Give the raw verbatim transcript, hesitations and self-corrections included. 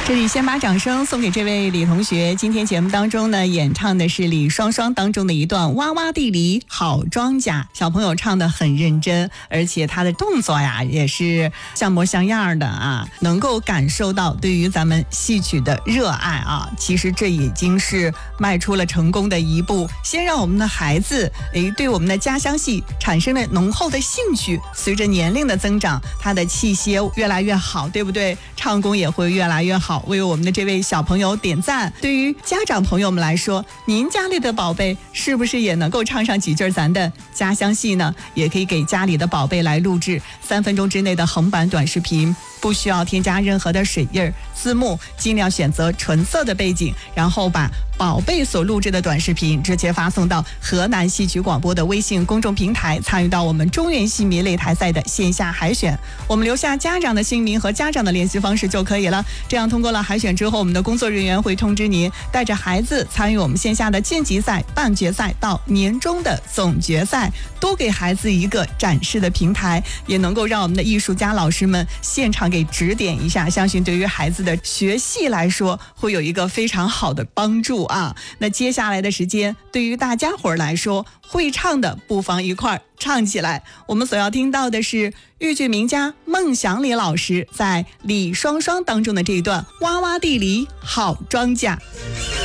这里先把掌声送给这位李同学。今天节目当中呢，演唱的是李双双当中的一段洼洼地里好庄稼。小朋友唱得很认真，而且他的动作呀也是像模像样的啊，能够感受到对于咱们戏曲的热爱啊。其实这已经是迈出了成功的一步，先让我们的孩子诶对我们的家乡戏产生了浓厚的兴趣，随着年龄的增长，他的气息越来越好，对不对？唱功也会越来越好。为我们的这位小朋友点赞。对于家长朋友们来说，您家里的宝贝是不是也能够唱上几句咱的家乡戏呢？也可以给家里的宝贝来录制三分钟之内的横版短视频，不需要添加任何的水印字幕，尽量选择纯色的背景，然后把宝贝所录制的短视频直接发送到河南戏曲广播的微信公众平台，参与到我们中原戏迷擂台赛的线下海选。我们留下家长的姓名和家长的联系方式就可以了。这样通过了海选之后，我们的工作人员会通知您，带着孩子参与我们线下的晋级赛、半决赛到年终的总决赛，多给孩子一个展示的平台，也能够让我们的艺术家老师们现场给指点一下，相信对于孩子的学戏来说会有一个非常好的帮助啊。那接下来的时间对于大家伙儿来说，会唱的不妨一块儿唱起来。我们所要听到的是豫剧名家孟祥礼老师在李双双当中的这一段洼洼地里好庄稼。